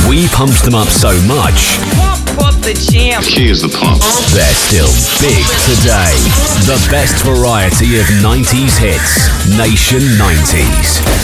We pumped them up so much, Pump the jam. Key is the pump. they're still big today. The best variety of 90s hits. Nation 90s.